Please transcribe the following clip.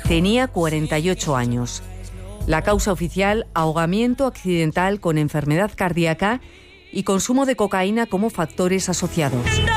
Tenía 48 años. La causa oficial: ahogamiento accidental con enfermedad cardíaca y consumo de cocaína como factores asociados.